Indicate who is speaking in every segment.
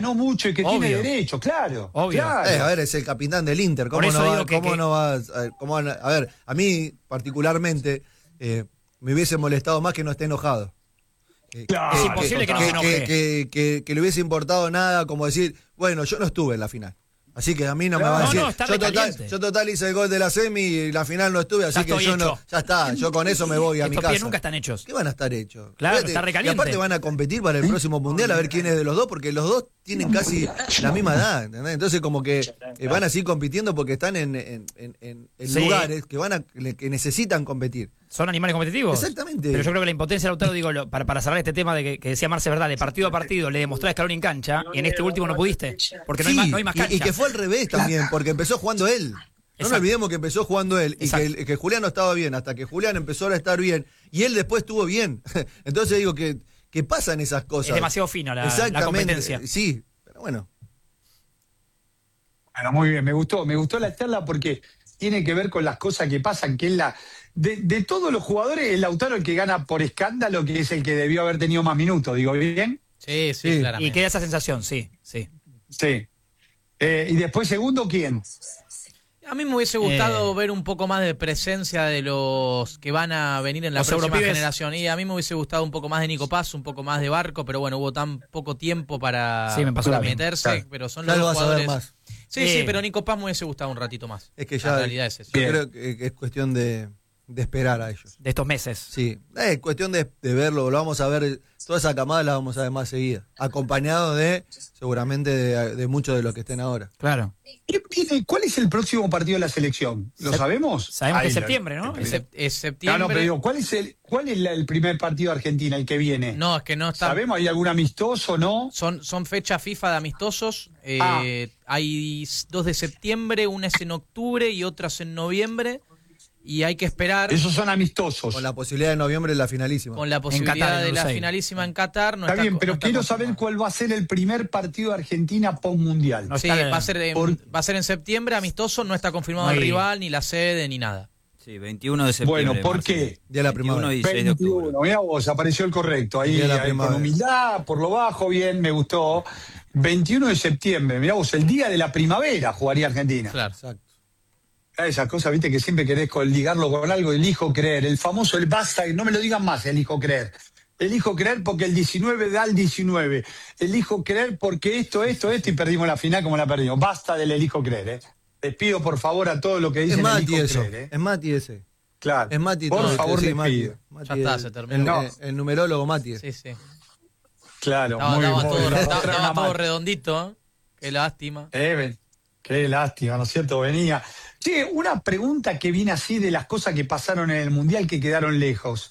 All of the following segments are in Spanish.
Speaker 1: ganó mucho y que
Speaker 2: Obvio.
Speaker 1: tiene derecho, claro.
Speaker 2: Obvio.
Speaker 1: Claro.
Speaker 3: A ver, es el capitán del Inter.
Speaker 2: Por
Speaker 3: ¿Cómo
Speaker 2: eso
Speaker 3: no va?
Speaker 2: digo que-
Speaker 3: ¿Cómo
Speaker 2: que-
Speaker 3: no va? A ver, a mí particularmente me hubiese molestado más que no esté enojado.
Speaker 1: Claro,
Speaker 2: Es imposible que no se enoje.
Speaker 3: Que le hubiese importado nada, como decir, bueno, yo no estuve en la final. Así que a mí no me va a
Speaker 2: No,
Speaker 3: decir.
Speaker 2: no, está
Speaker 3: yo,
Speaker 2: recaliente.
Speaker 3: total hice el gol de la semi y la final no estuve, así
Speaker 2: Ya
Speaker 3: que
Speaker 2: estoy
Speaker 3: yo no.
Speaker 2: hecho.
Speaker 3: Ya está, yo con eso me voy a mi
Speaker 2: Estos
Speaker 3: casa.
Speaker 2: pies nunca están hechos.
Speaker 3: ¿Qué van a estar hechos?
Speaker 2: Claro,
Speaker 3: Fíjate,
Speaker 2: está recaliente.
Speaker 3: Y aparte van a competir para el próximo mundial a ver quién es de los dos, porque los dos tienen casi la misma edad, ¿entendés? Entonces como que van así compitiendo porque están en
Speaker 2: Sí.
Speaker 3: lugares que necesitan competir.
Speaker 2: Son animales competitivos.
Speaker 3: Exactamente.
Speaker 2: Pero yo creo que la impotencia de Lautaro, digo, para cerrar este tema de que decía Marce, verdad, de partido a partido le demostró a Scaloni en cancha, y en este último no pudiste, porque no,
Speaker 3: Sí,
Speaker 2: no hay más cancha.
Speaker 3: y que fue al revés también, porque empezó jugando él. No nos
Speaker 2: Exacto.
Speaker 3: olvidemos que empezó jugando él y
Speaker 2: Exacto.
Speaker 3: que Julián no estaba bien, hasta que Julián empezó a estar bien y él después estuvo bien. Entonces digo que pasan esas cosas.
Speaker 2: Es demasiado fina la
Speaker 3: Exactamente,
Speaker 2: competencia.
Speaker 3: Sí, pero bueno.
Speaker 1: Bueno, muy bien, me gustó la charla porque tiene que ver con las cosas que pasan, que es de todos los jugadores, el Lautaro el que gana por escándalo, que es el que debió haber tenido más minutos, digo bien.
Speaker 4: Sí,
Speaker 3: Sí.
Speaker 4: claramente.
Speaker 2: Y queda esa sensación, sí.
Speaker 1: Sí. Y después segundo, ¿quién?
Speaker 4: A mí me hubiese gustado ver un poco más de presencia de los que van a venir en la
Speaker 2: Los
Speaker 4: próxima
Speaker 2: europibes.
Speaker 4: generación. Y a mí me hubiese gustado un poco más de Nico Paz, un poco más de Barco, pero bueno, hubo tan poco tiempo para
Speaker 2: Sí, me pasó también.
Speaker 4: meterse,
Speaker 1: Claro.
Speaker 4: pero son
Speaker 3: Ya
Speaker 4: los
Speaker 3: lo
Speaker 4: dos
Speaker 3: vas a ver
Speaker 4: jugadores.
Speaker 3: más.
Speaker 4: Sí, pero Nico Paz me hubiese gustado un ratito más.
Speaker 3: Es que
Speaker 4: La
Speaker 3: ya
Speaker 4: realidad es eso.
Speaker 3: yo
Speaker 1: Bien.
Speaker 3: creo que es cuestión de esperar a ellos.
Speaker 2: De estos meses.
Speaker 3: Sí, es cuestión de verlo, lo vamos a ver, toda esa camada la vamos a ver más seguida, acompañado de seguramente de muchos de los que estén ahora.
Speaker 2: Claro.
Speaker 1: ¿Cuál es el próximo partido de la selección? ¿Lo sabemos?
Speaker 2: Sabemos que es
Speaker 1: Ahí,
Speaker 2: septiembre, ¿no?
Speaker 4: Es septiembre.
Speaker 1: No, pero digo, ¿cuál es el primer partido de Argentina, el que viene?
Speaker 4: No, es que no está.
Speaker 1: ¿Sabemos? ¿Hay algún amistoso, no?
Speaker 4: Son fechas FIFA de amistosos. Hay 2 de septiembre, una es en octubre y otras en noviembre. Y hay que esperar
Speaker 1: Esos son amistosos.
Speaker 3: Con la posibilidad de noviembre en la finalísima.
Speaker 4: con la posibilidad
Speaker 2: Qatar, en
Speaker 4: de la
Speaker 2: Lusail.
Speaker 4: finalísima en Qatar. No
Speaker 1: Está bien,
Speaker 4: no
Speaker 1: pero
Speaker 4: está
Speaker 1: quiero saber
Speaker 4: confirmado.
Speaker 1: cuál va a ser el primer partido de Argentina post-mundial.
Speaker 2: No
Speaker 4: Sí,
Speaker 2: está-
Speaker 4: va a ser en septiembre, amistoso, no está confirmado el
Speaker 2: Muy-
Speaker 4: rival, ni la sede, ni nada.
Speaker 5: Sí, 21 de septiembre.
Speaker 1: Bueno, ¿por
Speaker 5: Marcelo.
Speaker 1: qué?
Speaker 3: Día de la
Speaker 5: 21
Speaker 3: primavera.
Speaker 5: y 16 de octubre.
Speaker 1: 21, mirá vos, apareció el correcto. Ahí,
Speaker 3: Día de la
Speaker 1: ahí con
Speaker 3: primavera.
Speaker 1: humildad, por lo bajo, bien, me gustó. 21 de septiembre, mirá vos, el día de la primavera jugaría Argentina.
Speaker 4: Claro.
Speaker 3: Exacto.
Speaker 1: Esa cosa, viste, que siempre querés ligarlo con algo, elijo creer. El famoso, el basta, no me lo digan más, elijo creer. Elijo creer porque el 19 da el 19. Elijo creer porque esto, y perdimos la final como la perdimos. Basta del elijo creer, ¿eh? Les pido por favor a todo lo que
Speaker 3: Es
Speaker 1: dicen
Speaker 3: Mati
Speaker 1: elijo
Speaker 3: eso,
Speaker 1: creer, ¿eh?
Speaker 3: es Mati ese.
Speaker 1: Claro.
Speaker 3: Es Mati.
Speaker 1: Por
Speaker 3: todo,
Speaker 1: favor,
Speaker 3: sí,
Speaker 1: les
Speaker 3: Mati.
Speaker 1: pido.
Speaker 3: Mati
Speaker 4: Ya está,
Speaker 3: es
Speaker 4: se terminó.
Speaker 3: el numerólogo Mati.
Speaker 4: Sí, sí.
Speaker 1: Claro,
Speaker 4: Estaba,
Speaker 1: muy
Speaker 4: estaba
Speaker 1: bien.
Speaker 4: todo,
Speaker 1: Muy bien.
Speaker 4: estaba todo redondito, ¿eh? Qué lástima.
Speaker 1: Qué lástima, ¿no es cierto? Venía. Che, una pregunta que viene así de las cosas que pasaron en el Mundial que quedaron lejos.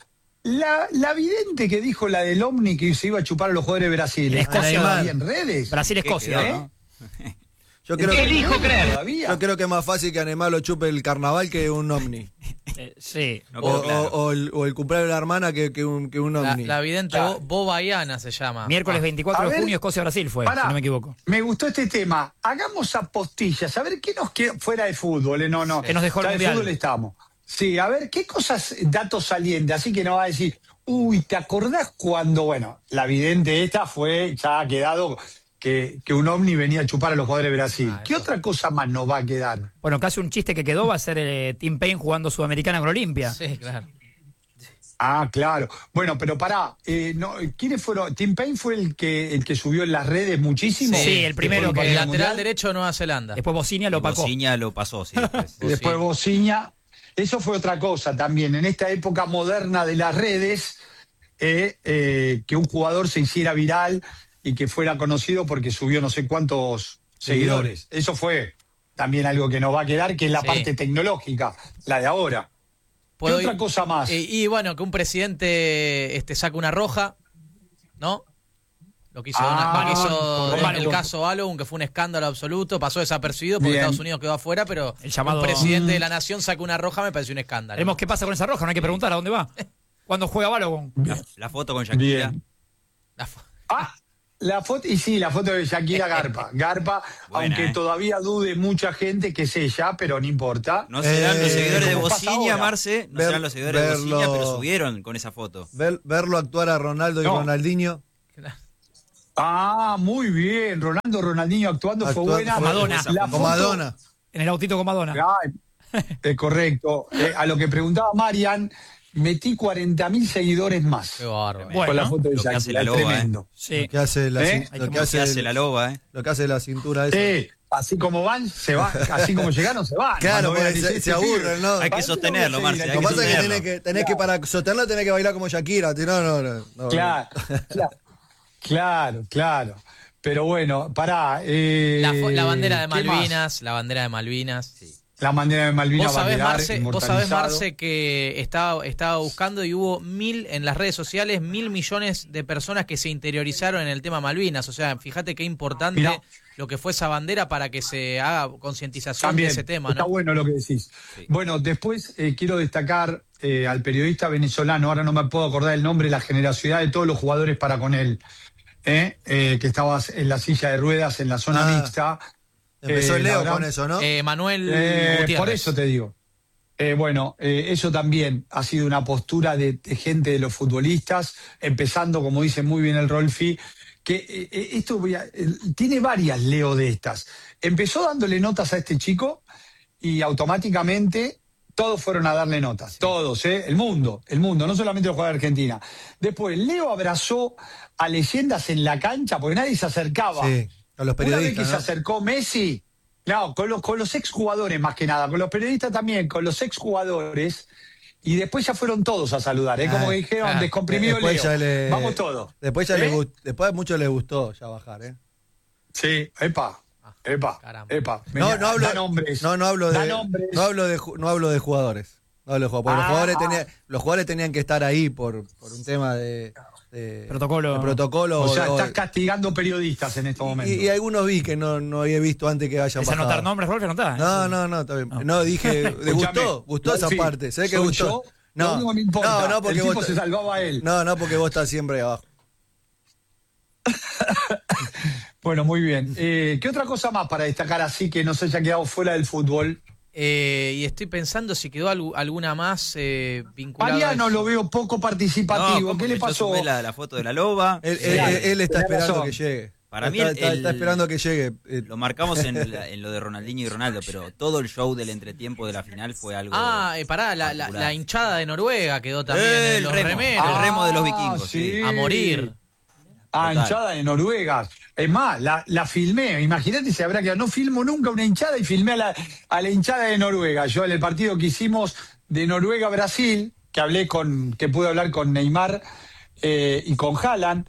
Speaker 1: La vidente que dijo la del Omni que se iba a chupar a los jugadores de Brasil.
Speaker 2: En
Speaker 1: ¿Está
Speaker 2: Escocia.
Speaker 1: todavía en redes?
Speaker 2: Brasil-Escocia,
Speaker 5: ¿Qué quedó,
Speaker 2: ¿eh?
Speaker 5: no?
Speaker 3: Yo creo,
Speaker 1: Elijo creer. ¿Todavía?
Speaker 3: yo creo que es más fácil que Anemar lo chupe el carnaval que un ovni.
Speaker 2: Sí.
Speaker 5: No quedó claro.
Speaker 3: O el cumpleaños de la hermana que un ovni.
Speaker 4: La vidente
Speaker 1: Claro.
Speaker 4: Bobaiana se llama.
Speaker 2: Miércoles 24
Speaker 1: A
Speaker 2: de
Speaker 1: ver,
Speaker 2: junio, Escocia-Brasil fue,
Speaker 1: pará.
Speaker 2: si no me equivoco.
Speaker 1: Me gustó este tema. Hagamos apostillas. A ver qué nos queda fuera de fútbol. No.
Speaker 2: ¿Qué nos dejó el
Speaker 1: Ya de
Speaker 2: Mundial?
Speaker 1: fútbol estamos. Sí, a ver, ¿qué cosas, datos salientes? Así que no va a decir, ¿te acordás cuando, bueno, la vidente esta fue, ya ha quedado que un ovni venía a chupar a los jugadores de Brasil? ¿Qué
Speaker 4: eso.
Speaker 1: otra cosa más nos va a quedar?
Speaker 2: Bueno, casi un chiste que quedó va a ser Tim Payne jugando Sudamericana con Olimpia.
Speaker 4: Sí, claro.
Speaker 1: Ah, claro. Bueno, pero pará, ¿quiénes fueron? Tim Payne fue el que subió en las redes muchísimo.
Speaker 2: Sí, el primero
Speaker 1: Después
Speaker 2: que-
Speaker 1: del
Speaker 4: El
Speaker 1: Mundial.
Speaker 4: lateral derecho de Nueva Zelanda.
Speaker 2: Después Bocinia lo opacó.
Speaker 5: Bociña lo pasó, sí. Después.
Speaker 1: Después Bociña. Eso fue otra cosa también. En esta época moderna de las redes, que un jugador se hiciera viral y que fuera conocido porque subió no sé cuántos seguidores. Eso fue también algo que nos va a quedar, que es la
Speaker 4: Sí.
Speaker 1: parte tecnológica, la de ahora. ¿Qué
Speaker 4: ¿Puedo
Speaker 1: otra
Speaker 4: ir?
Speaker 1: cosa más?
Speaker 4: Y bueno, que un presidente saque una roja, ¿no? Lo que hizo,
Speaker 1: Ah,
Speaker 4: lo que hizo
Speaker 1: por
Speaker 4: en el
Speaker 1: Balogun.
Speaker 4: caso Balogun, que fue un escándalo absoluto, pasó desapercibido porque
Speaker 1: Bien.
Speaker 4: Estados Unidos quedó afuera, pero
Speaker 2: El llamado-
Speaker 4: un presidente de la nación saca una roja, me pareció un escándalo.
Speaker 2: Veremos qué pasa con esa roja, no hay que preguntar a dónde va. ¿Cuándo juega Balogun?
Speaker 5: La foto con Shakira.
Speaker 1: Bien.
Speaker 4: La fo-
Speaker 1: La foto, y sí, la foto de Shakira Garpa. Garpa,
Speaker 5: Buena,
Speaker 1: aunque todavía dude mucha gente que es ella, pero no importa.
Speaker 5: No serán los seguidores de
Speaker 1: ¿cómo pasa
Speaker 5: Bociña,
Speaker 1: ahora?
Speaker 5: Marce. No
Speaker 3: Ver-
Speaker 5: serán los seguidores de Bociña,
Speaker 3: verlo-
Speaker 5: pero subieron con esa foto.
Speaker 3: Verlo actuar a Ronaldo y
Speaker 1: No.
Speaker 3: Ronaldinho.
Speaker 1: Ah, muy bien. Ronaldinho actuando fue buena.
Speaker 2: Madonna.
Speaker 1: La
Speaker 3: Con
Speaker 1: foto-
Speaker 3: Madonna.
Speaker 2: En el autito con Madonna.
Speaker 1: Correcto. A lo que preguntaba Marian, metí 40.000 seguidores más.
Speaker 4: Qué bárbaro.
Speaker 2: Bueno.
Speaker 1: Con la foto de
Speaker 5: Lo que hace
Speaker 1: Shakira.
Speaker 5: la loba,
Speaker 1: Tremendo.
Speaker 2: Sí.
Speaker 3: Lo que hace la,
Speaker 1: ¿Eh?
Speaker 3: lo que
Speaker 5: ¿Qué hace la loba,
Speaker 3: lo que hace la cintura esa.
Speaker 1: Así como van, se van. Así como llegaron, se van.
Speaker 3: Claro,
Speaker 1: Cuando vean,
Speaker 3: porque
Speaker 1: dice,
Speaker 3: se aburren, ¿no?
Speaker 5: Hay que
Speaker 1: ¿para qué
Speaker 5: sostenerlo,
Speaker 1: lo voy a
Speaker 5: Marce,
Speaker 1: seguir?
Speaker 3: Lo que pasa es que
Speaker 5: sostenerlo.
Speaker 3: tenés que para sostenerlo tenés que bailar como Shakira. No.
Speaker 1: Claro. Pero bueno, pará.
Speaker 4: La bandera de
Speaker 1: ¿qué más?
Speaker 4: Malvinas, la bandera de Malvinas. Sí.
Speaker 1: La bandera de Malvinas
Speaker 4: Vos
Speaker 1: va a
Speaker 4: sabés,
Speaker 1: quedar
Speaker 4: Marce,
Speaker 1: inmortalizado.
Speaker 4: que estaba buscando y hubo en las redes sociales 1.000 millones de personas que se interiorizaron en el tema Malvinas. O sea, fíjate qué importante
Speaker 1: Mirá.
Speaker 4: lo que fue esa bandera para que se haga concientización
Speaker 1: También,
Speaker 4: de ese tema,
Speaker 1: está
Speaker 4: ¿no?
Speaker 1: bueno lo que decís.
Speaker 5: Sí.
Speaker 1: Bueno, después quiero destacar al periodista venezolano, ahora no me puedo acordar el nombre, la generosidad de todos los jugadores para con él, que estaba en la silla de ruedas en la zona mixta.
Speaker 3: Empezó el
Speaker 1: la
Speaker 3: Leo
Speaker 1: verdad,
Speaker 3: con eso, ¿no?
Speaker 4: Manuel Gutiérrez.
Speaker 1: por eso te digo. Eso también ha sido una postura de gente de los futbolistas, empezando, como dice muy bien el Rolfi, que esto tiene varias Leo de estas. Empezó dándole notas a este chico y automáticamente todos fueron a darle notas. Todos, el mundo, no solamente los jugadores de Argentina. Después, Leo abrazó a leyendas en la cancha porque nadie se acercaba.
Speaker 3: Sí, a los
Speaker 1: Una vez que
Speaker 3: periodistas,
Speaker 1: se
Speaker 3: ¿no?
Speaker 1: acercó Messi, no, con los exjugadores más que nada, con los periodistas también, con los exjugadores, y después ya fueron todos a saludar, como que dijeron, descomprimido
Speaker 3: Después
Speaker 1: Leo,
Speaker 3: ya le-
Speaker 1: vamos todos.
Speaker 3: Después después a muchos les gustó ya bajar, ¿eh?
Speaker 1: Sí, epa.
Speaker 4: Caramba.
Speaker 3: No hablo,
Speaker 1: Da nombres.
Speaker 3: no hablo
Speaker 1: Da
Speaker 3: de,
Speaker 1: nombres.
Speaker 3: no hablo de jugadores. No hablo de jugadores, porque los jugadores tenían que estar ahí por un tema de
Speaker 2: Protocolo.
Speaker 3: de protocolo.
Speaker 1: O sea, estás castigando periodistas en estos momentos.
Speaker 3: y algunos vi que no había visto antes que hayan
Speaker 2: ¿Es
Speaker 3: bajado.
Speaker 2: anotar nombres, Rolf? Anotá.
Speaker 3: No, está bien. No, dije, ¿le
Speaker 1: Escuchame,
Speaker 3: gustó esa
Speaker 1: Rolfi,
Speaker 3: parte? ¿Se ve que
Speaker 1: soy
Speaker 3: gustó?
Speaker 1: yo, lo único que me importa,
Speaker 3: no, porque
Speaker 1: el tipo
Speaker 3: vos
Speaker 1: se salvaba a él.
Speaker 3: No, porque vos estás siempre ahí abajo.
Speaker 1: Bueno, muy bien. ¿Qué otra cosa más para destacar así que no se haya quedado fuera del fútbol?
Speaker 4: Y estoy pensando si quedó alguna más vinculada.
Speaker 1: Mariano
Speaker 4: a eso.
Speaker 1: lo veo poco participativo.
Speaker 5: ¿cómo
Speaker 1: ¿Qué
Speaker 5: que
Speaker 1: le
Speaker 5: yo
Speaker 1: pasó?
Speaker 5: sumé la foto de la loba?
Speaker 3: Él
Speaker 1: Tenés
Speaker 3: está esperando
Speaker 1: razón.
Speaker 3: que llegue.
Speaker 5: Para mí
Speaker 3: está esperando que llegue.
Speaker 5: Lo marcamos en lo de Ronaldinho y Ronaldo, pero todo el show del entretiempo de la final fue algo.
Speaker 4: Pará, la
Speaker 5: particular.
Speaker 4: hinchada de Noruega quedó también en
Speaker 5: El
Speaker 4: los
Speaker 5: remo,
Speaker 4: remeros.
Speaker 5: el remo de los vikingos, sí.
Speaker 4: A morir.
Speaker 5: Total.
Speaker 1: Hinchada de Noruega. Es más, la filmé. Imagínate si habrá que no filmo nunca una hinchada y filmé a la hinchada de Noruega. Yo en el partido que hicimos de Noruega-Brasil, que pude hablar con Neymar y con Haaland,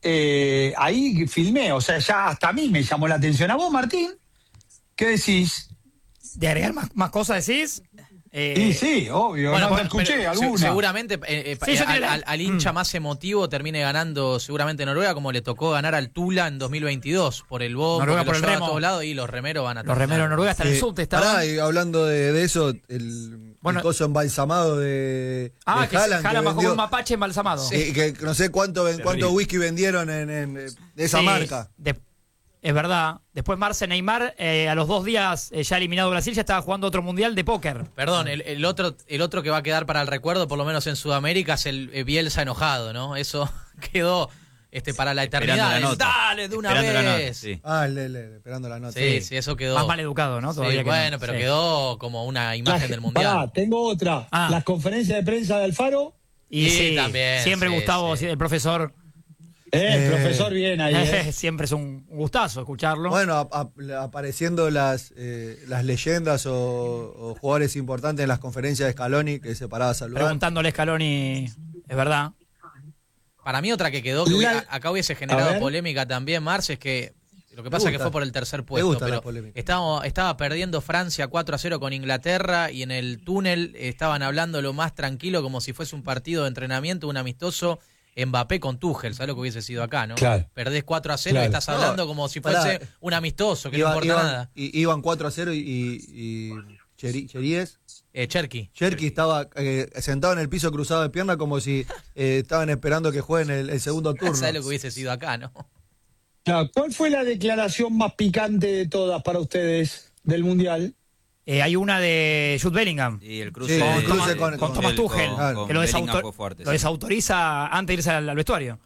Speaker 1: ahí filmé. O sea, ya hasta a mí me llamó la atención. ¿A vos, Martín? ¿Qué decís?
Speaker 2: ¿De agregar más cosas decís?
Speaker 1: Sí, obvio.
Speaker 4: Bueno,
Speaker 1: no
Speaker 4: pero
Speaker 1: escuché alguna.
Speaker 4: seguramente
Speaker 2: Sí, yo tenía
Speaker 4: al hincha más emotivo termine ganando seguramente Noruega, como le tocó ganar al Tula en 2022 por el bombo,
Speaker 2: Noruega
Speaker 4: que
Speaker 2: por
Speaker 4: lo
Speaker 2: el
Speaker 4: lleva
Speaker 2: remo.
Speaker 4: a todos lados, y los remeros van a
Speaker 2: Los remeros de Noruega hasta en el subte estaban.
Speaker 3: Pará, y hablando de eso, el coso embalsamado de
Speaker 2: Que
Speaker 3: Haaland.
Speaker 2: Haaland bajó
Speaker 3: vendió-
Speaker 2: con un mapache embalsamado.
Speaker 3: que no sé cuánto whisky vendieron de esa
Speaker 2: Sí,
Speaker 3: marca.
Speaker 2: Es verdad. Después Marce Neymar, a los 2 días ya eliminado Brasil, ya estaba jugando otro mundial de póker.
Speaker 4: Perdón, el otro que va a quedar para el recuerdo, por lo menos en Sudamérica, es el Bielsa enojado, ¿no? Eso quedó para la eternidad.
Speaker 5: Esperando la nota.
Speaker 4: Dale, de una
Speaker 5: Esperando la
Speaker 4: vez.
Speaker 5: nota, sí.
Speaker 3: Esperando la nota.
Speaker 4: Sí, eso quedó.
Speaker 2: Más mal educado, ¿no?
Speaker 4: Sí,
Speaker 2: Todavía que no.
Speaker 4: bueno, pero
Speaker 2: Sí.
Speaker 4: quedó como una imagen del mundial.
Speaker 1: Pará, tengo otra.
Speaker 2: Ah.
Speaker 1: Las conferencias de prensa de Alfaro.
Speaker 2: Y
Speaker 4: Sí,
Speaker 2: sí,
Speaker 4: también,
Speaker 2: siempre
Speaker 4: sí,
Speaker 2: Gustavo,
Speaker 4: sí.
Speaker 2: El profesor,
Speaker 1: El profesor bien ahí.
Speaker 2: siempre es un gustazo escucharlo.
Speaker 3: Bueno, apareciendo las leyendas o jugadores importantes en las conferencias de Scaloni que se paraba a saludar.
Speaker 2: Preguntándole a Scaloni, es verdad.
Speaker 4: Para mí otra que quedó, que acá hubiese
Speaker 1: A
Speaker 4: generado
Speaker 1: ver.
Speaker 4: polémica también, Marce, es que lo que pasa es que
Speaker 3: gusta.
Speaker 4: fue por el tercer
Speaker 3: Me
Speaker 4: puesto,
Speaker 3: gusta la
Speaker 4: pero
Speaker 3: polémica.
Speaker 4: estaba perdiendo Francia 4-0 con Inglaterra y en el túnel estaban hablando lo más tranquilo como si fuese un partido de entrenamiento, un amistoso, Mbappé con Tuchel, ¿sabes lo que hubiese sido acá, no?
Speaker 1: Claro.
Speaker 4: Perdés 4-0
Speaker 1: Claro.
Speaker 4: y estás hablando como si
Speaker 3: Pará.
Speaker 4: fuese un amistoso, que no importa nada.
Speaker 3: Iban 4-0 y Cheríes.
Speaker 4: Cherky.
Speaker 3: Estaba sentado en el piso cruzado de pierna como si estaban esperando que jueguen el segundo turno.
Speaker 4: ¿Sabes lo que hubiese sido acá, no?
Speaker 1: Claro, ¿cuál fue la declaración más picante de todas para ustedes del Mundial?
Speaker 2: Hay una de Jude Bellingham.
Speaker 5: Y el cruce,
Speaker 3: Sí,
Speaker 5: de-
Speaker 3: el cruce
Speaker 2: con Thomas Tuchel,
Speaker 3: claro.
Speaker 2: que lo,
Speaker 5: Bellingham fue fuerte,
Speaker 2: lo
Speaker 5: sí.
Speaker 2: desautoriza antes de irse al vestuario.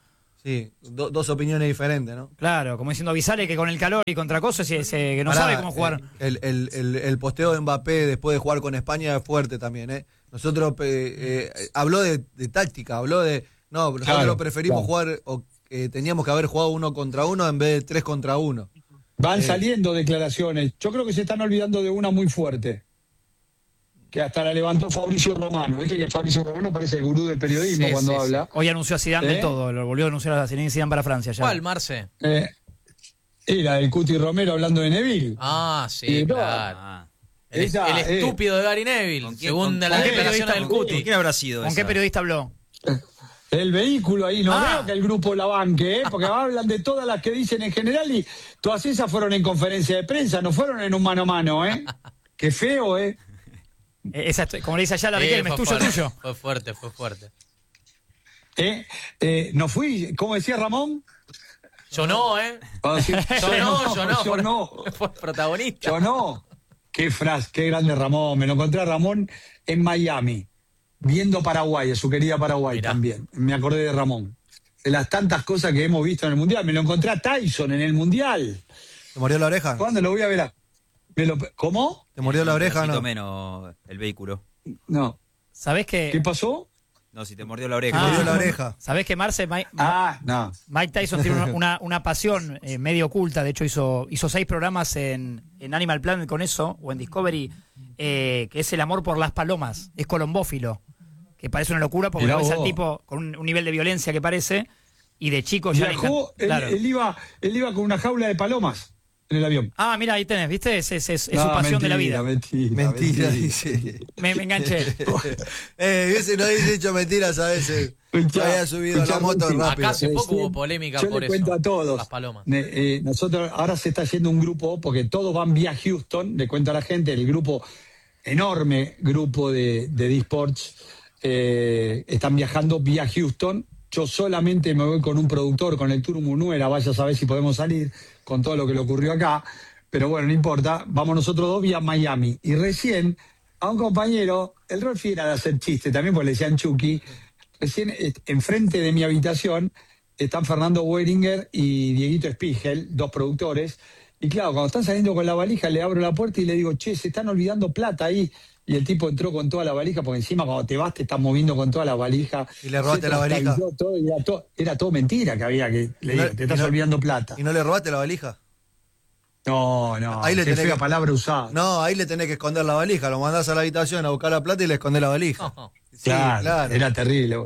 Speaker 3: Sí, dos opiniones diferentes, ¿no?
Speaker 2: Claro, como diciendo avisale que con el calor y contra cosas que no sabe cómo jugar.
Speaker 3: El posteo de Mbappé después de jugar con España es fuerte también, ¿eh? Nosotros habló de táctica, habló de nosotros preferimos jugar teníamos que haber jugado 1 contra 1 en vez de 3 contra 1.
Speaker 1: Van saliendo declaraciones. Yo creo que se están olvidando de una muy fuerte, que hasta la levantó Fabricio Romano. Viste que Fabricio Romano parece el gurú del periodismo cuando habla.
Speaker 2: Hoy anunció a Zidane del todo, lo volvió a anunciar a Zidane para Francia. Ya.
Speaker 4: ¿Cuál, Marce?
Speaker 1: Era el Cuti Romero hablando de Neville.
Speaker 4: Ah, sí, claro. El estúpido de Gary Neville, según la declaración del Cuti.
Speaker 5: ¿Quién habrá sido?
Speaker 2: ¿Con qué periodista habló?
Speaker 1: El vehículo ahí, no veo que el grupo la banque, porque hablan de todas las que dicen en general y todas esas fueron en conferencia de prensa, no fueron en un mano a mano, ¿eh? Qué feo, ¿eh?
Speaker 2: Esa, como le dice allá la Riquelme, es tuyo.
Speaker 4: Fue fuerte.
Speaker 1: No fui, ¿cómo decía Ramón?
Speaker 4: Yo no, ¿eh?
Speaker 1: Yo no.
Speaker 4: Fue protagonista.
Speaker 1: Yo no. Qué grande Ramón. Me lo encontré a Ramón en Miami, viendo Paraguay, a su querida Paraguay. Mirá. También. Me acordé de Ramón. De las tantas cosas que hemos visto en el Mundial. Me lo encontré a Tyson en el Mundial.
Speaker 3: ¿Te murió la oreja?
Speaker 1: ¿Cuándo lo voy a ver? ¿Cómo?
Speaker 3: ¿Te murió la oreja o no?
Speaker 5: Menos el vehículo.
Speaker 1: No.
Speaker 2: ¿Sabés qué?
Speaker 1: ¿Qué pasó?
Speaker 5: No, si te mordió la oreja.
Speaker 3: Te mordió la oreja.
Speaker 2: ¿Sabés que Marce?
Speaker 1: No.
Speaker 2: Mike Tyson tiene una pasión medio oculta. De hecho, hizo 6 programas en Animal Planet con eso, o en Discovery, que es el amor por las palomas. Es colombófilo. Que parece una locura porque lo ves al tipo con un nivel de violencia que parece, y de chico ya
Speaker 1: viajó, él iba con una jaula de palomas en el avión.
Speaker 2: Ah, mira, ahí tenés, ¿viste? Es su pasión de la vida.
Speaker 3: Mentira, dice.
Speaker 2: Me enganché.
Speaker 3: Ese no dice dicho mentiras a veces. Había subido a la moto rápido.
Speaker 4: Acá hace poco hubo polémica por eso.
Speaker 1: Yo le cuento a todos.
Speaker 4: Las palomas.
Speaker 1: Nosotros ahora se está haciendo un grupo, porque todos van vía Houston, le cuento a la gente, el grupo, enorme grupo de eSports, están viajando vía Houston. Yo solamente me voy con un productor, con el Turu Munuera, vaya a saber si podemos salir con todo lo que le ocurrió acá, pero bueno, no importa, vamos nosotros 2 vía Miami. Y recién a un compañero, el Rolfi era de hacer chiste, también porque le decían Chucky, recién enfrente de mi habitación están Fernando Weringer y Dieguito Spiegel, 2 productores, y claro, cuando están saliendo con la valija, le abro la puerta y le digo, che, se están olvidando plata ahí. Y el tipo entró con toda la valija, porque encima cuando te vas te estás moviendo con toda la valija.
Speaker 3: ¿Y le robaste la valija?
Speaker 1: Era todo mentira que había, que le digo, te estás olvidando plata.
Speaker 3: ¿Y no le robaste la valija?
Speaker 1: No,
Speaker 3: ahí le tenés
Speaker 1: fea palabra usada.
Speaker 3: No, ahí le tenés que esconder la valija, lo mandás a la habitación a buscar la plata y le escondés la valija.
Speaker 1: Sí, claro. Era terrible.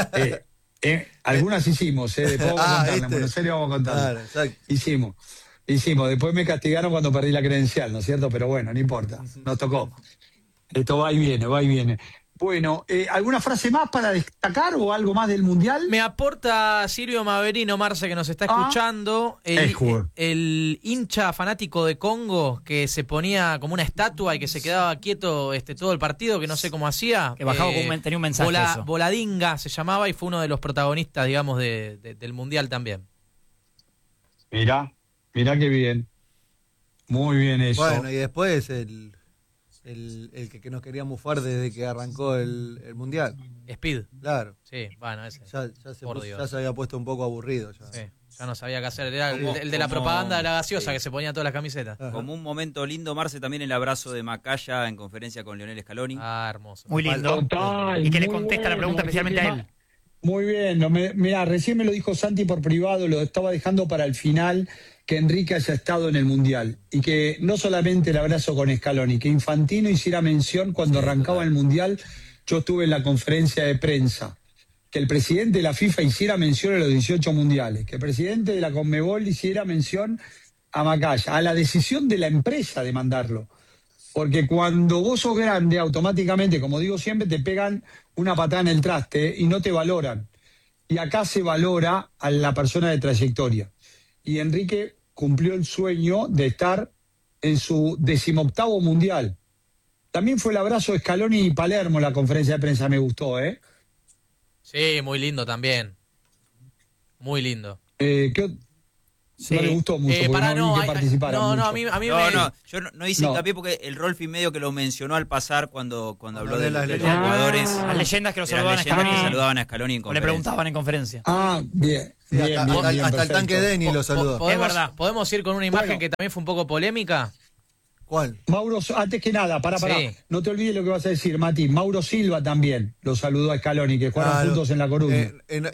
Speaker 1: Algunas hicimos, después vamos a contarla, en Buenos Aires vamos a contarla. Claro, hicimos, después me castigaron cuando perdí la credencial, ¿no es cierto? Pero bueno, no importa, nos tocó. Esto va y viene. Bueno, ¿alguna frase más para destacar o algo más del Mundial?
Speaker 4: Me aporta Silvio Maverino, Marce, que nos está escuchando. El hincha fanático de Congo que se ponía como una estatua y que se quedaba quieto todo el partido, que no sé cómo hacía.
Speaker 2: Que bajaba tenía un mensaje.
Speaker 4: Voladinga se llamaba y fue uno de los protagonistas, digamos, del Mundial también.
Speaker 1: Mirá qué bien. Muy bien eso.
Speaker 3: Bueno, y después el que nos quería mufar desde que arrancó el Mundial.
Speaker 4: Speed.
Speaker 3: Claro.
Speaker 4: Sí, bueno, ese.
Speaker 3: Ya se había puesto un poco aburrido.
Speaker 4: Ya no sabía qué hacer. Era el de la propaganda de la gaseosa que se ponía todas las camisetas.
Speaker 5: Como un momento lindo, Marce, también el abrazo de Macaya en conferencia con Lionel Scaloni.
Speaker 4: Ah, hermoso.
Speaker 2: Muy lindo.
Speaker 1: Total,
Speaker 2: y que le contesta la pregunta especialmente a él.
Speaker 1: Muy bien. Mirá, recién me lo dijo Santi por privado, lo estaba dejando para el final, que Enrique haya estado en el Mundial y que no solamente el abrazo con Scaloni, que Infantino hiciera mención cuando arrancaba el Mundial. Yo estuve en la conferencia de prensa, que el presidente de la FIFA hiciera mención a los 18 mundiales, que el presidente de la Conmebol hiciera mención a Macaya, a la decisión de la empresa de mandarlo, porque cuando vos sos grande, automáticamente, como digo siempre, te pegan una patada en el traste y no te valoran, y acá se valora a la persona de trayectoria. Y Enrique cumplió el sueño de estar en su 18º Mundial. También fue el abrazo de Scaloni y Palermo en la conferencia de prensa, me gustó, ¿eh?
Speaker 4: Sí, muy lindo también. Muy lindo.
Speaker 1: No le gustó mucho porque no vi que participara mucho.
Speaker 4: a mí
Speaker 5: yo no hice hincapié porque el Rolfi medio que lo mencionó al pasar cuando habló de los jugadores.
Speaker 2: Las leyendas que lo
Speaker 5: saludaban a Scaloni en conferencia.
Speaker 2: O le preguntaban en conferencia.
Speaker 1: Bien.
Speaker 3: Hasta el tanque Denny lo saludó.
Speaker 2: Es verdad.
Speaker 4: ¿Podemos ir con una imagen que también fue un poco polémica?
Speaker 3: ¿Cuál?
Speaker 1: Mauro, antes que nada, pará.
Speaker 4: Sí.
Speaker 1: No te olvides lo que vas a decir, Mati. Mauro Silva también lo saludó a Scaloni, que jugaron juntos en La Coruña.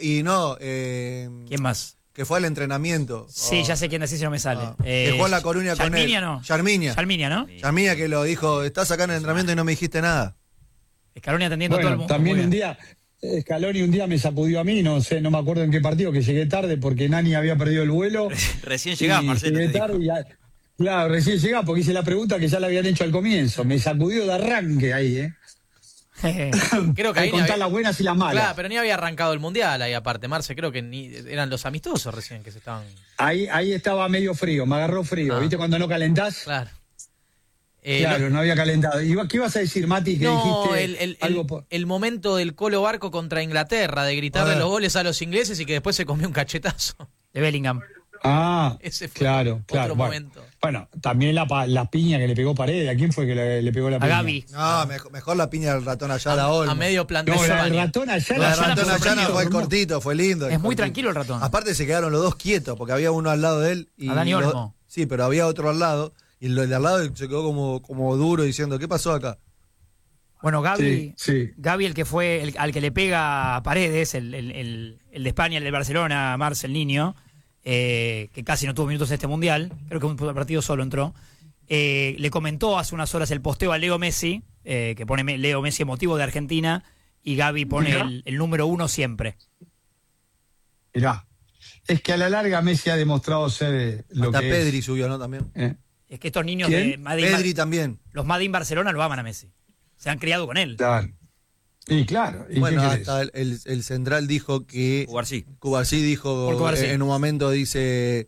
Speaker 2: ¿Quién más?
Speaker 3: Que fue al entrenamiento.
Speaker 2: Sí, ya sé quién decís si no me sale.
Speaker 3: Que jugó en La Coruña con él.
Speaker 2: Yarminia, ¿no?
Speaker 3: Yarminia que lo dijo, estás acá en el entrenamiento y no me dijiste nada.
Speaker 2: Scaloni atendiendo a todo el mundo.
Speaker 1: También un día, Scaloni un día me sacudió a mí, no me acuerdo en qué partido, que llegué tarde porque Nani había perdido el vuelo.
Speaker 5: Recién llegás, Marcelo.
Speaker 1: Llegué tarde claro, recién llegaba porque hice la pregunta que ya la habían hecho al comienzo. Me sacudió de arranque ahí,
Speaker 4: Creo que ahí
Speaker 1: contar las buenas y las malas.
Speaker 4: Claro, pero ni había arrancado el Mundial ahí aparte, Marce, creo que eran los amistosos recién que se estaban...
Speaker 1: Ahí estaba medio frío, me agarró frío. ¿Viste cuando no calentás?
Speaker 4: Claro.
Speaker 1: Claro, no había calentado. ¿Qué ibas a decir, Mati? Que dijiste
Speaker 4: el momento del Colo Barco contra Inglaterra, de gritarle los goles a los ingleses y que después se comió un cachetazo.
Speaker 2: De Bellingham.
Speaker 1: Ese fue otro
Speaker 4: momento.
Speaker 1: Bueno, también la piña que le pegó Paredes. ¿A quién fue que le pegó la piña?
Speaker 2: A Gaby.
Speaker 3: No, mejor la piña del ratón Ayala Olmo.
Speaker 4: A medio plan de
Speaker 1: España. El ratón Ayala
Speaker 3: fue cortito, fue lindo.
Speaker 2: Es muy tranquilo el ratón.
Speaker 3: Aparte se quedaron los dos quietos, porque había uno al lado de él.
Speaker 2: A Dani Olmo.
Speaker 3: Sí, pero había otro al lado. Y el de al lado se quedó como duro diciendo, ¿qué pasó acá?
Speaker 2: Bueno, Gaby,
Speaker 1: sí.
Speaker 2: Gaby el que fue al que le pega a Paredes, el de España, el de Barcelona, Marce, el niño, que casi no tuvo minutos en este Mundial, creo que un partido solo entró, le comentó hace unas horas el posteo a Leo Messi, que pone Leo Messi emotivo de Argentina, y Gaby pone el número 1 siempre.
Speaker 1: Mirá, es que a la larga Messi ha demostrado ser lo
Speaker 3: hasta
Speaker 1: que
Speaker 3: Pedri
Speaker 1: es.
Speaker 3: subió, ¿no? También.
Speaker 2: Es que estos niños
Speaker 1: ¿Quién?
Speaker 2: de Madrid,
Speaker 3: Pedri también.
Speaker 2: los Madrid Barcelona lo aman a Messi. Se han criado con él.
Speaker 1: Claro. Y claro. ¿Y
Speaker 3: bueno,
Speaker 1: qué
Speaker 3: hasta el central dijo que... Cubarsí dijo en un momento, dice...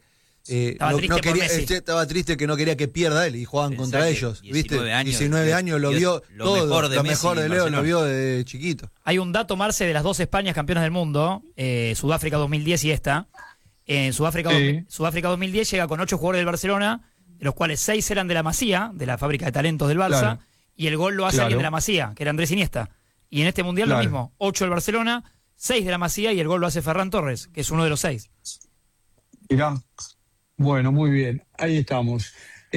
Speaker 3: estaba triste que no quería que pierda él y jugaban contra ellos. 19 años lo vio todo. Lo mejor de Leo lo vio de chiquito.
Speaker 2: Hay un dato, Marce, de las 2 Españas campeonas del mundo, Sudáfrica 2010 y esta. En Sudáfrica 2010 llega con 8 jugadores del Barcelona, de los cuales 6 eran de la Masía, de la fábrica de talentos del Barça, y el gol lo hace alguien de la Masía, que era Andrés Iniesta. Y en este Mundial lo mismo, 8 del Barcelona, 6 de la Masía, y el gol lo hace Ferran Torres, que es uno de los 6.
Speaker 1: Mirá. Bueno, muy bien. Ahí estamos.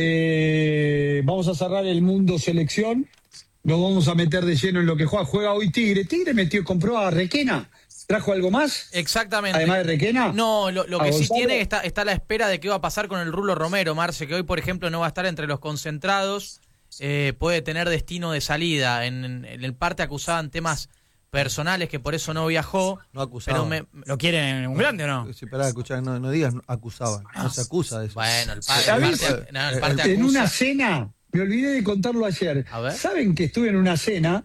Speaker 1: Vamos a cerrar el mundo selección. Nos vamos a meter de lleno en lo que juega. Juega hoy Tigre. Tigre compró a Requena. ¿Trajo algo más?
Speaker 4: Exactamente.
Speaker 1: Además de Requena.
Speaker 4: No, lo que sí tiene está a la espera de qué va a pasar con el Rulo Romero, Marce, que hoy, por ejemplo, no va a estar entre los concentrados. Puede tener destino de salida. En el parte acusaban temas personales que por eso no viajó.
Speaker 3: No acusaban.
Speaker 4: Pero
Speaker 2: ¿Lo quieren un grande o no?
Speaker 3: Sí, pará, escuchá, no digas acusaban. No se acusa de eso.
Speaker 4: Bueno, el parte
Speaker 1: En
Speaker 4: acusa.
Speaker 1: una cena, me olvidé de contarlo ayer.
Speaker 4: A ver.
Speaker 1: ¿Saben que estuve en una cena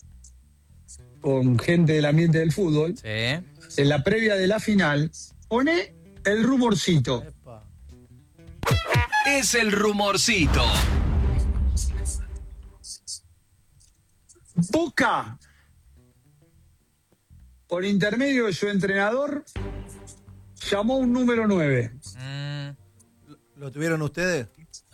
Speaker 1: con gente del ambiente del fútbol?
Speaker 4: Sí.
Speaker 1: En la previa de la final, pone el rumorcito.
Speaker 4: Epa.
Speaker 6: Es el rumorcito.
Speaker 1: Boca, por intermedio de su entrenador, llamó un número 9.
Speaker 3: ¿Lo tuvieron ustedes?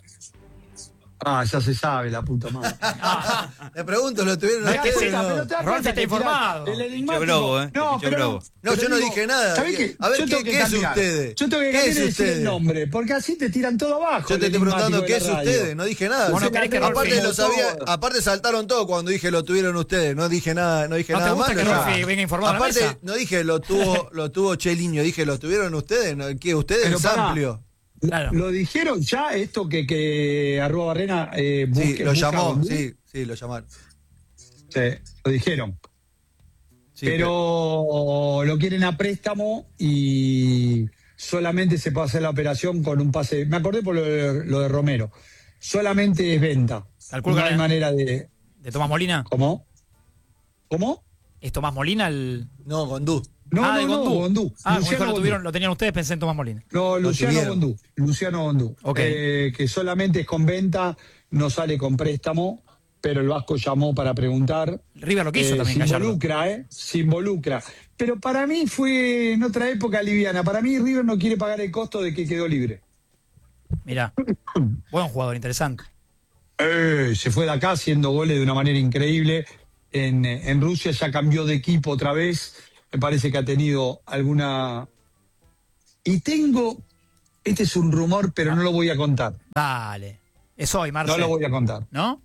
Speaker 1: Ya se sabe, la puta madre.
Speaker 3: Le pregunto, ¿lo tuvieron ustedes?
Speaker 2: Rolf está informado.
Speaker 1: El enigmático.
Speaker 5: Globo,
Speaker 1: No, pero
Speaker 3: yo no dije nada.
Speaker 1: ¿Sabés qué?
Speaker 3: A ver,
Speaker 1: Yo tengo
Speaker 3: ¿qué
Speaker 1: que
Speaker 3: es
Speaker 1: cambiar.
Speaker 3: ustedes?
Speaker 1: Yo tengo que
Speaker 3: ¿Qué
Speaker 1: cambiar
Speaker 3: es
Speaker 1: y decir
Speaker 3: ustedes?
Speaker 1: el nombre, porque así te tiran todo abajo.
Speaker 3: Yo te estoy preguntando qué es ustedes, no dije nada.
Speaker 2: Vos no querés que Rolfi-
Speaker 3: Aparte saltaron todo cuando dije lo tuvieron ustedes, no dije nada,
Speaker 2: ¿No te
Speaker 3: nada
Speaker 2: gusta
Speaker 3: más.
Speaker 2: que Rolfi venga informado a la
Speaker 3: Aparte,
Speaker 2: mesa?
Speaker 3: no dije lo tuvo Cheliño, dije lo tuvieron ustedes, ¿no? ¿Qué? Ustedes
Speaker 1: Pero
Speaker 3: es
Speaker 1: pará.
Speaker 3: amplio.
Speaker 2: Claro.
Speaker 1: Lo dijeron ya, esto que arroba Barrena
Speaker 3: Sí, lo llamó, sí, lo llamaron.
Speaker 1: Sí, lo dijeron.
Speaker 3: Sí,
Speaker 1: pero lo quieren a préstamo y solamente se puede hacer la operación con un pase. Me acordé por lo de Romero. Solamente es venta.
Speaker 2: Calculo
Speaker 1: No
Speaker 2: que
Speaker 1: hay manera de...
Speaker 2: ¿De Tomás Molina?
Speaker 1: ¿Cómo?
Speaker 2: ¿Es Tomás Molina el...?
Speaker 3: No, Gondú.
Speaker 1: No,
Speaker 2: de Gondú.
Speaker 1: Gondú.
Speaker 2: Como
Speaker 1: Luciano
Speaker 2: dijo,
Speaker 1: Gondú.
Speaker 2: lo tenían ustedes, pensé en Tomás Molina.
Speaker 1: No, Luciano
Speaker 3: tuvieron.
Speaker 1: Gondú.
Speaker 2: Ok.
Speaker 1: Que solamente es con venta, no sale con préstamo, pero el Vasco llamó para preguntar.
Speaker 2: River lo quiso también, Gallardo.
Speaker 1: Se involucra. Pero para mí fue en otra época liviana. Para mí River no quiere pagar el costo de que quedó libre.
Speaker 2: Mirá, buen jugador, interesante.
Speaker 1: Se fue de acá haciendo goles de una manera increíble. En Rusia ya cambió de equipo otra vez. Me parece que ha tenido alguna... Y este es un rumor, pero no lo voy a contar.
Speaker 2: Dale. Es hoy, Marce.
Speaker 1: No lo voy a contar.
Speaker 2: ¿No?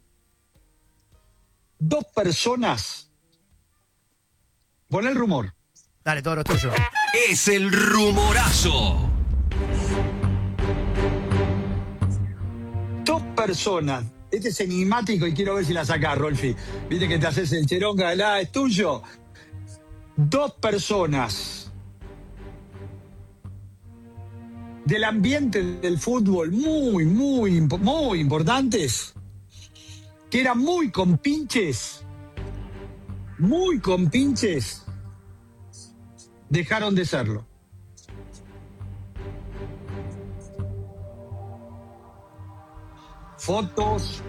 Speaker 1: 2 personas. Pon el rumor.
Speaker 2: Dale, todo lo tuyo.
Speaker 6: Es el rumorazo.
Speaker 1: 2 personas. Este es enigmático y quiero ver si la sacás, Rolfi. Viste que te haces el cheronga, es tuyo. 2 personas del ambiente del fútbol muy importantes, que eran muy compinches, dejaron de serlo. Fotos,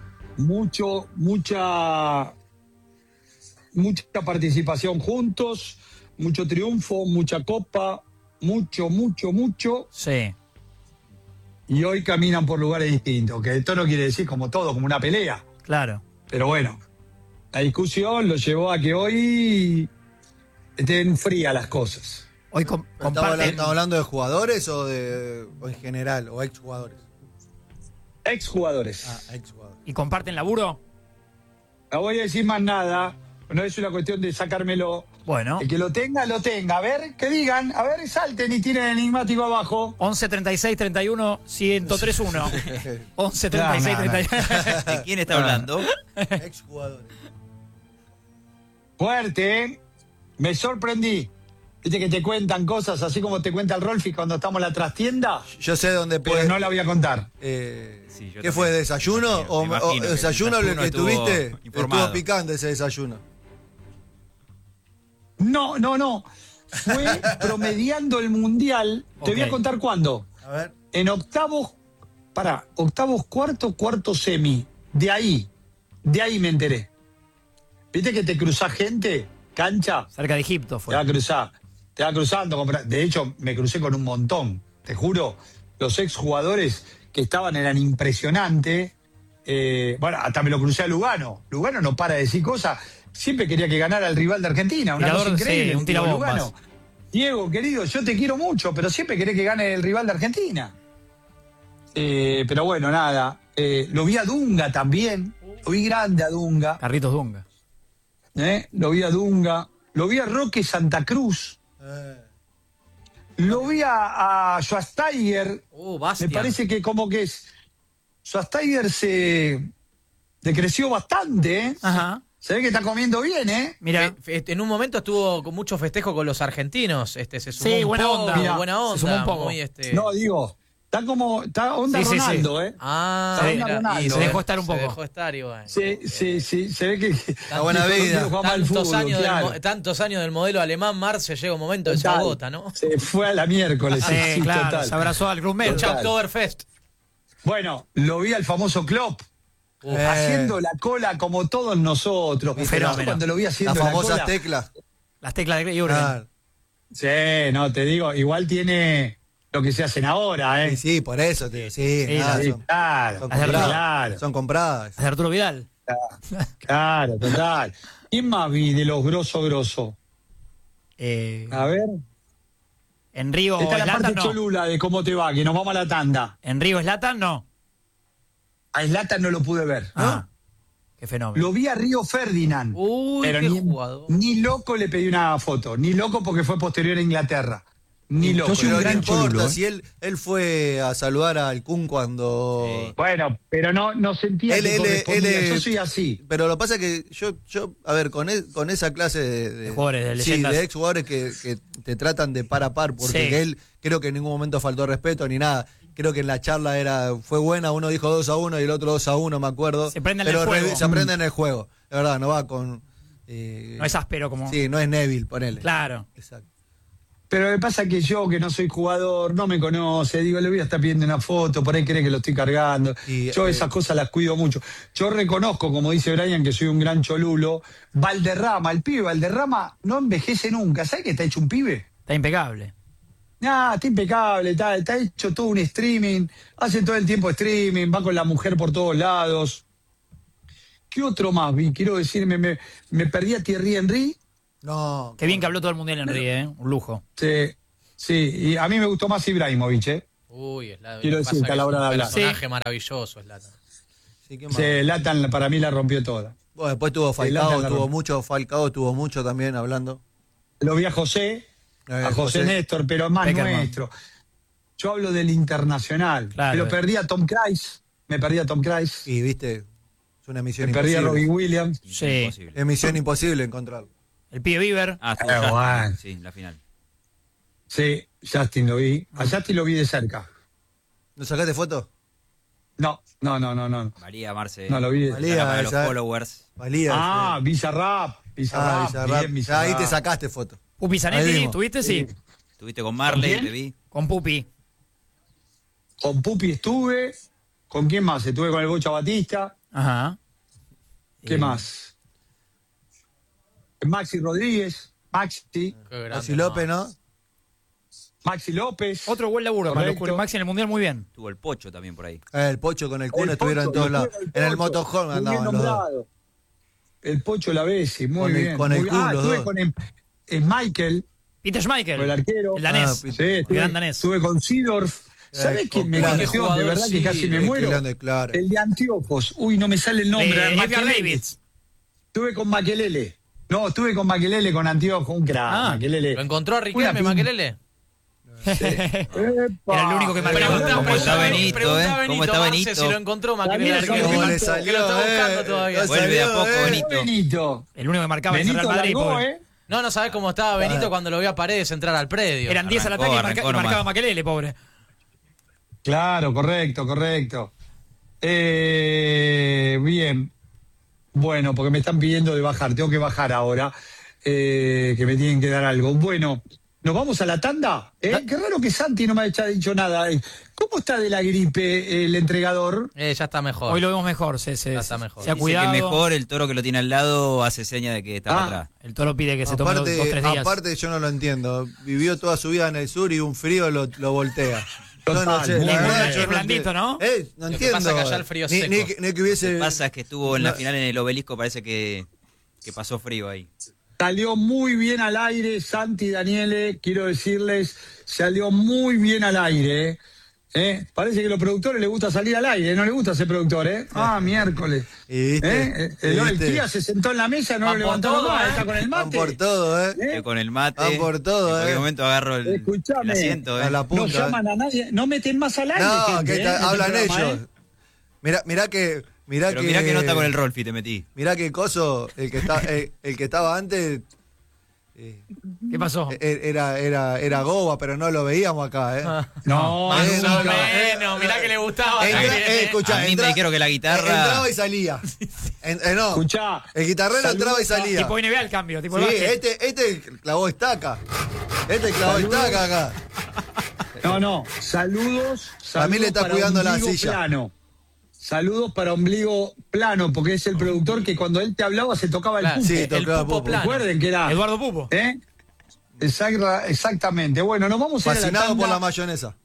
Speaker 1: mucha participación juntos, mucho triunfo, mucha copa, mucho.
Speaker 2: Sí.
Speaker 1: Y hoy caminan por lugares distintos, que esto no quiere decir como todo, como una pelea.
Speaker 2: Claro.
Speaker 1: Pero bueno, la discusión lo llevó a que hoy estén frías las cosas.
Speaker 2: Hoy
Speaker 3: ¿Estamos hablando de jugadores o en general, o exjugadores?
Speaker 1: Exjugadores.
Speaker 3: Exjugadores.
Speaker 2: ¿Y comparten laburo?
Speaker 1: No voy a decir más nada, no es una cuestión de sacármelo.
Speaker 2: Bueno.
Speaker 1: El que lo tenga, lo tenga. A ver, que digan, a ver, salten y tiren el enigmático abajo.
Speaker 2: 11 36 31 1031. 11 36 31.
Speaker 5: ¿De quién está hablando?
Speaker 3: Exjugadores.
Speaker 1: Fuerte, ¿eh? Me sorprendí. Viste que te cuentan cosas así como te cuenta el Rolfi cuando estamos en la trastienda.
Speaker 3: Yo sé dónde
Speaker 1: Pero
Speaker 3: puede.
Speaker 1: no la voy a contar.
Speaker 5: Sí, yo
Speaker 3: ¿Qué fue? ¿Desayuno?
Speaker 5: también.
Speaker 3: ¿O
Speaker 5: Me imagino que
Speaker 3: desayuno
Speaker 5: el
Speaker 3: lo que
Speaker 5: desayuno
Speaker 3: tuviste?
Speaker 5: estuvo informado.
Speaker 3: Estuvo picante ese desayuno.
Speaker 1: No. Fue promediando el mundial. Te voy a
Speaker 2: Ok.
Speaker 1: contar cuándo.
Speaker 3: A ver.
Speaker 1: En octavos, cuarto semi. De ahí me enteré. ¿Viste que te cruzás gente? Cancha.
Speaker 2: Cerca de Egipto
Speaker 1: Te
Speaker 2: fue.
Speaker 1: va a cruzar. Te va cruzando. De hecho, me crucé con un montón. Te juro, los exjugadores que estaban eran impresionantes. Bueno, hasta me lo crucé a Lugano. Lugano no para de decir cosas. Siempre quería que ganara el rival de Argentina. Una
Speaker 2: Tirador,
Speaker 1: cosa increíble.
Speaker 2: sí, un
Speaker 1: Diego
Speaker 2: tirabombas.
Speaker 1: Lugano. Diego, querido, yo te quiero mucho, pero siempre querés que gane el rival de Argentina. Pero bueno, nada. Lo vi a Dunga también. Lo vi grande a Dunga.
Speaker 2: Carritos Dunga.
Speaker 1: Lo vi a Dunga. Lo vi a Roque Santa Cruz. Lo vi a Schwasteiger.
Speaker 4: Bastia.
Speaker 1: Me parece que como que Schwasteiger se decreció bastante, ¿eh?
Speaker 2: Ajá.
Speaker 1: Se ve que está comiendo bien, ¿eh?
Speaker 2: Mira.
Speaker 4: En un momento estuvo con mucho festejo con los argentinos. Se sumó
Speaker 2: Sí,
Speaker 4: un
Speaker 2: buena
Speaker 4: poco,
Speaker 2: onda. Mira,
Speaker 4: buena onda.
Speaker 2: se sumó un poco.
Speaker 4: Muy,
Speaker 1: No, digo, está onda
Speaker 2: Sí,
Speaker 1: Ronaldo, ¿eh?
Speaker 4: Ah,
Speaker 1: Sí,
Speaker 4: mira,
Speaker 1: Ronaldo,
Speaker 4: y
Speaker 2: se dejó estar un
Speaker 4: se
Speaker 2: poco.
Speaker 4: dejó estar igual.
Speaker 1: Sí, se ve que...
Speaker 3: La buena vida.
Speaker 1: Juega mal fútbol, claro.
Speaker 4: Tantos años del modelo alemán, Marce, llega un momento de esa
Speaker 1: Total.
Speaker 4: gota, ¿no?
Speaker 1: Se fue a la miércoles.
Speaker 2: Sí, claro.
Speaker 1: total.
Speaker 2: Se abrazó al grumero.
Speaker 1: Total.
Speaker 4: Oktoberfest.
Speaker 1: Bueno, lo vi al famoso Klopp. Haciendo la cola como todos nosotros.
Speaker 2: fenómeno.
Speaker 1: Cuando lo vi
Speaker 3: Las
Speaker 1: haciendo la
Speaker 3: famosas
Speaker 1: cola.
Speaker 3: teclas.
Speaker 2: Las teclas de Jürgen.
Speaker 3: Claro.
Speaker 1: Sí, no, te digo, igual tiene lo que se hacen ahora, ¿eh?
Speaker 3: Sí, por eso. Sí, nada,
Speaker 1: Sí,
Speaker 3: son,
Speaker 1: claro,
Speaker 3: son
Speaker 2: Las de
Speaker 3: compradas.
Speaker 1: claro,
Speaker 3: Son compradas.
Speaker 2: Las de Arturo Vidal.
Speaker 1: claro, total. ¿Quién más vi de los grosso? A ver.
Speaker 2: En Río
Speaker 1: Está la parte
Speaker 2: Zlatan, no.
Speaker 1: cholula de cómo te va, que nos vamos a la tanda.
Speaker 2: En Río Zlatan, no.
Speaker 1: A Zlatan no lo pude ver.
Speaker 2: Ah, qué fenómeno.
Speaker 1: Lo vi a Río Ferdinand.
Speaker 4: Uy,
Speaker 1: pero
Speaker 4: qué jugador.
Speaker 1: ni loco le pedí una foto. Ni loco porque fue posterior a Inglaterra. Ni loco.
Speaker 7: Yo soy un
Speaker 3: Pero no
Speaker 7: gran
Speaker 3: importa,
Speaker 7: cholulo, ¿eh?
Speaker 3: si él fue a saludar al Kun cuando...
Speaker 1: Bueno, pero no sentía que correspondía. Yo soy así.
Speaker 3: Pero lo que pasa es que yo a ver, con esa clase de
Speaker 2: jugadores, de
Speaker 3: sí,
Speaker 2: leyendas.
Speaker 3: de ex jugadores que te tratan de par a par, porque
Speaker 2: Sí.
Speaker 3: él creo que en ningún momento faltó respeto ni nada. Creo que en la charla fue buena, uno dijo 2-1 y el otro 2-1, me acuerdo.
Speaker 2: Se prende en el
Speaker 3: pero
Speaker 2: juego.
Speaker 3: se aprende en el juego. De verdad, no va con...
Speaker 2: No es áspero como.
Speaker 3: Sí, no es Neville, ponele.
Speaker 2: Claro.
Speaker 3: Exacto.
Speaker 1: Pero lo que pasa es que yo, que no soy jugador, no me conoce, digo, le voy a estar pidiendo una foto, por ahí cree que lo estoy cargando. Yo esas cosas las cuido mucho. Yo reconozco, como dice Brian, que soy un gran cholulo. Valderrama, el pibe Valderrama no envejece nunca. ¿Sabes que está hecho un pibe?
Speaker 2: Está impecable.
Speaker 1: Está impecable, está hecho todo un streaming, hace todo el tiempo streaming, va con la mujer por todos lados. ¿Qué otro más vi? Quiero decir, me perdí a Thierry Henry.
Speaker 3: No.
Speaker 2: Qué bien que habló todo el mundial, Henry, un lujo.
Speaker 1: Sí, y a mí me gustó más Ibrahimovic,
Speaker 4: Uy,
Speaker 1: quiero decir que a la hora de hablar.
Speaker 4: Un personaje maravilloso, Zlatan.
Speaker 3: Sí,
Speaker 1: Zlatan para mí la rompió toda.
Speaker 3: Bueno, después tuvo Falcao, tuvo mucho también hablando.
Speaker 1: Lo vi a José Néstor, pero más
Speaker 2: Beckerman.
Speaker 1: nuestro. Yo hablo del internacional.
Speaker 2: Claro.
Speaker 1: Pero perdí a Tom Cruise. Me perdí a Tom Cruise.
Speaker 3: Y viste, es una misión
Speaker 1: Me perdí a
Speaker 3: imposible.
Speaker 1: Robbie Williams.
Speaker 2: Sí.
Speaker 5: Imposible.
Speaker 3: Es misión imposible encontrarlo.
Speaker 2: El pibe Bieber.
Speaker 1: Bueno.
Speaker 5: Sí, la final.
Speaker 1: Sí, Justin lo vi. A Justin lo vi de cerca.
Speaker 3: ¿No sacaste foto?
Speaker 1: No.
Speaker 5: María, Marce.
Speaker 1: No lo vi.
Speaker 3: Valía,
Speaker 5: para los
Speaker 3: esa-
Speaker 5: followers.
Speaker 3: Valía.
Speaker 1: Bizarrap.
Speaker 3: Bizarrap.
Speaker 1: Bien, Bizarrap.
Speaker 3: Ahí te sacaste foto.
Speaker 2: Pupi
Speaker 3: Ahí
Speaker 2: Zanetti,
Speaker 3: mismo.
Speaker 2: ¿tuviste? Sí.
Speaker 5: Estuviste con Marley,
Speaker 1: ¿Con quién?
Speaker 5: te vi.
Speaker 2: Con Pupi.
Speaker 1: Con Pupi estuve. ¿Con quién más? Estuve con el Bocha Batista.
Speaker 2: Ajá.
Speaker 1: ¿Qué más? Maxi Rodríguez.
Speaker 4: Qué grande,
Speaker 3: Maxi López, ¿no?
Speaker 1: Maxi López.
Speaker 2: Otro buen laburo para
Speaker 1: Correcto.
Speaker 2: los Maxi en el mundial, muy bien.
Speaker 5: Tuvo el Pocho también por ahí.
Speaker 3: El Pocho con el Kun
Speaker 1: El
Speaker 3: estuvieron en
Speaker 1: Pocho,
Speaker 3: todos lados.
Speaker 1: estuve
Speaker 3: En el
Speaker 1: Pocho,
Speaker 3: motorhome
Speaker 1: muy bien
Speaker 3: andaban los dos.
Speaker 1: nombrado. El Pocho Lavesi, muy
Speaker 3: Con el-
Speaker 1: bien.
Speaker 3: con el
Speaker 1: muy
Speaker 3: Kun,
Speaker 1: bien.
Speaker 3: los
Speaker 1: Estuve
Speaker 3: dos.
Speaker 1: con Michael,
Speaker 2: Peter Schmeichel.
Speaker 1: el arquero.
Speaker 2: El danés.
Speaker 3: Ah,
Speaker 1: Sí,
Speaker 2: gran danés.
Speaker 1: estuve con Sidorf. ¿Sabés quién me
Speaker 3: claro.
Speaker 1: conoció? De verdad que casi me
Speaker 3: Qué
Speaker 1: muero.
Speaker 3: grande, claro.
Speaker 1: El de anteojos. Uy, no me sale el nombre.
Speaker 2: Edgar
Speaker 1: Makelele.
Speaker 2: Davids.
Speaker 1: Estuve con Makelele. No, estuve con Makelele con anteojos. Un crack,
Speaker 2: Ah,
Speaker 1: Makelele.
Speaker 4: ¿Lo encontró a Riquelme,
Speaker 1: Una pin-
Speaker 4: Makelele?
Speaker 2: Era el único que marcaba.
Speaker 5: ¿Cómo está Benito,
Speaker 4: Preguntá a
Speaker 5: ¿Cómo está
Speaker 4: Marce
Speaker 5: Benito?
Speaker 4: si lo encontró Makelele.
Speaker 1: También
Speaker 4: que
Speaker 1: ¿Cómo
Speaker 4: lo
Speaker 1: le
Speaker 4: está
Speaker 3: salió,
Speaker 4: buscando todavía.
Speaker 5: Vuelve de a poco, Benito.
Speaker 1: Benito.
Speaker 2: El único que marcaba en
Speaker 1: Benito
Speaker 2: Real Madrid.
Speaker 1: largó,
Speaker 2: pobre.
Speaker 4: No sabés cómo estaba Benito cuando lo vio a Paredes entrar al predio.
Speaker 2: Eran 10 al
Speaker 5: Arrancó,
Speaker 2: ataque y
Speaker 5: arrancó
Speaker 2: y marcaba
Speaker 5: nomás.
Speaker 2: Makelele, pobre.
Speaker 1: Claro, correcto. Bien. Bueno, porque me están pidiendo de bajar. Tengo que bajar ahora. Que me tienen que dar algo. Bueno, ¿nos vamos a la tanda? Qué raro que Santi no me haya dicho nada. ¿Cómo está de la gripe el entregador?
Speaker 4: Ya está mejor.
Speaker 2: Hoy lo vemos mejor. Se
Speaker 4: está mejor.
Speaker 2: ha
Speaker 5: Dice
Speaker 2: cuidado.
Speaker 5: que mejor el toro que lo tiene al lado hace seña de que está para atrás.
Speaker 2: El toro pide que se tome dos, 3 días.
Speaker 3: Aparte, yo no lo entiendo. Vivió toda su vida en el sur y un frío lo voltea. Yo
Speaker 1: Total,
Speaker 3: no sé,
Speaker 1: muy
Speaker 3: la
Speaker 1: bien.
Speaker 3: verdad,
Speaker 1: Es
Speaker 3: yo no
Speaker 2: blandito,
Speaker 3: entiendo.
Speaker 2: ¿no?
Speaker 3: No
Speaker 4: Lo que
Speaker 3: entiendo.
Speaker 4: pasa es que allá el frío es
Speaker 3: ni,
Speaker 4: seco.
Speaker 3: ni que hubiese.
Speaker 5: Lo que pasa es que estuvo en la
Speaker 3: No.
Speaker 5: final en el Obelisco, parece que pasó frío ahí.
Speaker 1: Salió muy bien al aire, Santi y Daniele, quiero decirles, salió muy bien al aire. Parece que a los productores les gusta salir al aire, no les gusta ser productor, ¿eh? Ah, miércoles.
Speaker 3: Y viste,
Speaker 1: El Kia se sentó en la mesa, no
Speaker 4: Van
Speaker 1: lo
Speaker 4: por
Speaker 1: levantó
Speaker 4: todo,
Speaker 1: más,
Speaker 4: ¿eh?
Speaker 1: está con el
Speaker 3: Van
Speaker 1: mate.
Speaker 3: por todo, ¿eh?
Speaker 1: ¿Eh?
Speaker 5: Con el mate.
Speaker 3: Van por todo,
Speaker 5: En cualquier
Speaker 3: ¿eh?
Speaker 5: momento agarro el
Speaker 1: Escuchame,
Speaker 5: asiento,
Speaker 3: a la
Speaker 1: No
Speaker 3: punta.
Speaker 1: llaman a nadie, no meten más al aire.
Speaker 3: No,
Speaker 1: gente,
Speaker 3: que
Speaker 1: en este
Speaker 3: hablan
Speaker 1: programa,
Speaker 3: ellos. Mirá que.
Speaker 5: Pero mirá que no está con el Rolfi, te metí.
Speaker 3: Mirá que Coso, el que estaba antes,
Speaker 2: ¿Qué pasó?
Speaker 3: era Goba, pero no lo veíamos acá, ¿eh?
Speaker 1: No,
Speaker 4: Más
Speaker 1: nunca.
Speaker 4: o menos, mirá que le gustaba.
Speaker 3: Escuchá,
Speaker 5: A mí me dijeron que la guitarra-
Speaker 3: Entraba y salía. No,
Speaker 1: Escuchá,
Speaker 3: el guitarrero entraba y salía.
Speaker 2: Tipo NBA el cambio, tipo
Speaker 3: Sí,
Speaker 2: de básquet.
Speaker 3: este clavó estaca. Este clavó estaca acá.
Speaker 1: No, saludos.
Speaker 3: A mí le está
Speaker 1: para
Speaker 3: cuidando la
Speaker 1: Ombligo
Speaker 3: silla.
Speaker 1: Plano. Saludos para Ombligo Plano, porque es el productor que cuando él te hablaba se tocaba el
Speaker 4: Claro,
Speaker 1: pupo.
Speaker 3: Sí,
Speaker 4: el
Speaker 3: tocaba
Speaker 4: pupo
Speaker 3: pupo.
Speaker 4: plano.
Speaker 1: Recuerden que era.
Speaker 2: Eduardo Pupo.
Speaker 1: Exactamente. Bueno, nos vamos a ir a la
Speaker 3: Fascinado
Speaker 1: tanda.
Speaker 3: por la mayonesa.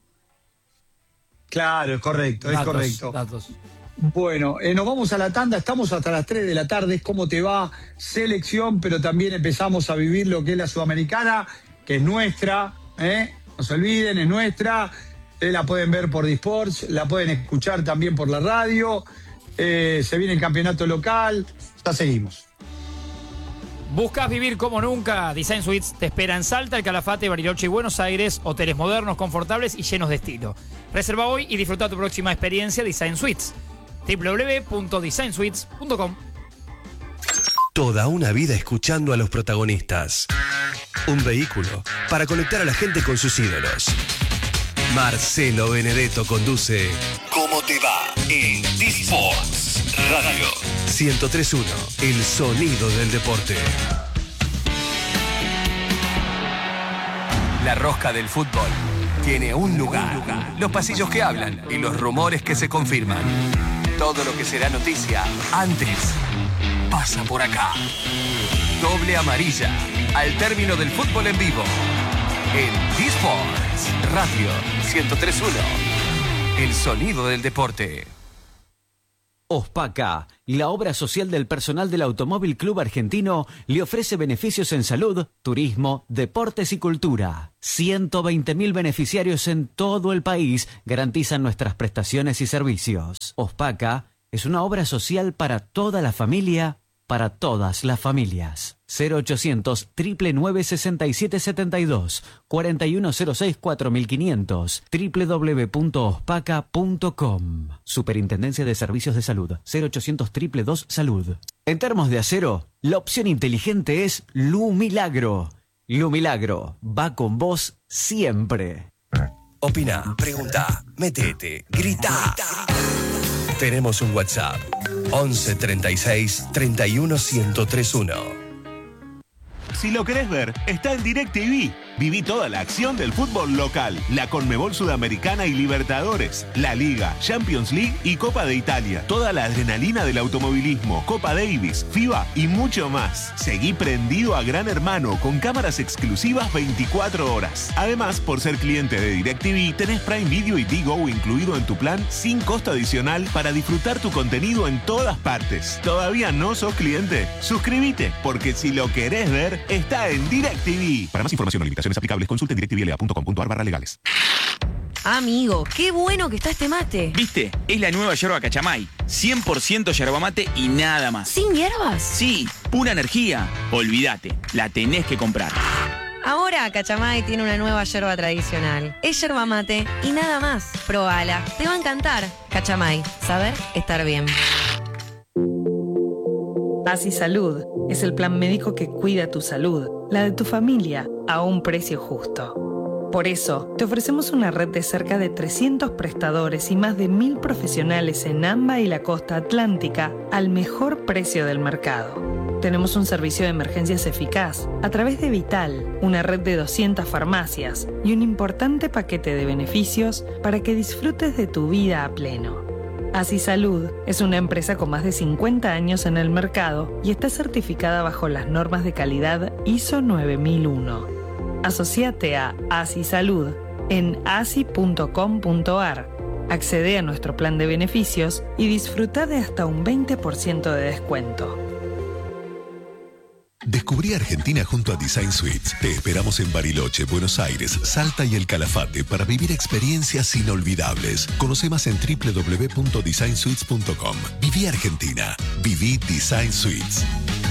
Speaker 1: Claro, es correcto, es correcto.
Speaker 2: Datos.
Speaker 1: Bueno, nos vamos a la tanda, estamos hasta las 3 de la tarde, es cómo te va, selección, pero también empezamos a vivir lo que es la Sudamericana, que es nuestra, no se olviden, es nuestra, la pueden ver por Disports, la pueden escuchar también por la radio, se viene el campeonato local, ya seguimos.
Speaker 2: ¿Buscas vivir como nunca? Design Suites te espera en Salta, El Calafate, Bariloche y Buenos Aires. Hoteles modernos, confortables y llenos de estilo. Reserva hoy y disfruta tu próxima experiencia Design Suites. www.designsuites.com.
Speaker 6: Toda una vida escuchando a los protagonistas. Un vehículo para conectar a la gente con sus ídolos. Marcelo Benedetto conduce ¿Cómo te va? En T-Sports Radio 103.1, el sonido del deporte. La rosca del fútbol tiene un lugar. Los pasillos que hablan y los rumores que se confirman. Todo lo que será noticia antes pasa por acá. Doble amarilla. Al término del fútbol en vivo. En eSports Radio 103.1. El sonido del deporte.
Speaker 7: Ospaca, la obra social del personal del Automóvil Club Argentino, le ofrece beneficios en salud, turismo, deportes y cultura. 120.000 beneficiarios en todo el país garantizan nuestras prestaciones y servicios. Ospaca es una obra social para toda la familia, para todas las familias. 0800 999 6772 4106 4500 www.ospaca.com. Superintendencia de Servicios de Salud. 0800 222 Salud. En Termos de Acero, la opción inteligente es Lumilagro. Lumilagro va con vos siempre.
Speaker 6: Opina, pregunta, metete, grita. Tenemos un WhatsApp. 11 36 31 1031.
Speaker 8: Si lo querés ver, está en DirecTV. Viví toda la acción del fútbol local, la Conmebol Sudamericana y Libertadores, la Liga, Champions League y Copa de Italia. Toda la adrenalina del automovilismo, Copa Davis, FIBA y mucho más. Seguí prendido a Gran Hermano con cámaras exclusivas 24 horas. Además, por ser cliente de DirecTV, tenés Prime Video y Digo incluido en tu plan sin costo adicional para disfrutar tu contenido en todas partes. ¿Todavía no sos cliente? Suscríbete, porque si lo querés ver, está en DirecTV. Para más información o limitaciones aplicables, consulte directvla.com.ar/legales.
Speaker 9: Amigo, qué bueno que está este mate.
Speaker 10: ¿Viste? Es la nueva yerba Cachamay. 100% yerba mate y nada más.
Speaker 9: ¿Sin hierbas?
Speaker 10: Sí, pura energía. Olvídate, la tenés que comprar.
Speaker 9: Ahora Cachamay tiene una nueva yerba tradicional. Es yerba mate y nada más. Probala, te va a encantar. Cachamay, saber estar bien.
Speaker 11: Así Salud es el plan médico que cuida tu salud, la de tu familia, a un precio justo. Por eso, te ofrecemos una red de cerca de 300 prestadores y más de 1.000 profesionales en AMBA y la costa atlántica al mejor precio del mercado. Tenemos un servicio de emergencias eficaz a través de Vital, una red de 200 farmacias y un importante paquete de beneficios para que disfrutes de tu vida a pleno. Así Salud es una empresa con más de 50 años en el mercado y está certificada bajo las normas de calidad ISO 9001. Asociate a Así Salud en asi.com.ar. Accede a nuestro plan de beneficios y disfruta de hasta un 20% de descuento.
Speaker 12: Descubrí Argentina junto a Design Suites. Te esperamos en Bariloche, Buenos Aires, Salta y El Calafate para vivir experiencias inolvidables. Conoce más en www.designsuites.com. Viví Argentina. Viví Design Suites.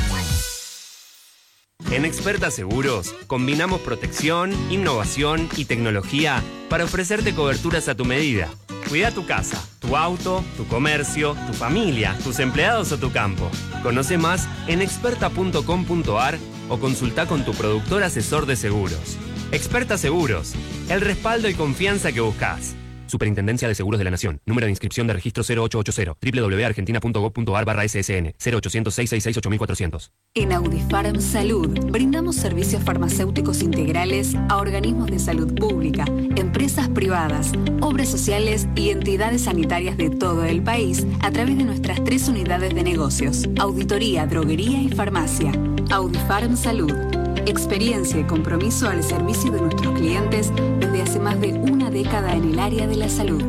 Speaker 13: En Experta Seguros, combinamos protección, innovación y tecnología para ofrecerte coberturas a tu medida. Cuida tu casa, tu auto, tu comercio, tu familia, tus empleados o tu campo. Conoce más en experta.com.ar o consulta con tu productor asesor de seguros. Experta Seguros, el respaldo y confianza que buscas. Superintendencia de Seguros de la Nación. Número de inscripción de registro 0880. www.argentina.gov.ar/SSN. 0800-666-8400.
Speaker 14: En Audifarm Salud brindamos servicios farmacéuticos integrales a organismos de salud pública, empresas privadas, obras sociales y entidades sanitarias de todo el país a través de nuestras 3 unidades de negocios: auditoría, droguería y farmacia. Audifarm Salud. Experiencia y compromiso al servicio de nuestros clientes desde hace más de una década en el área de la salud.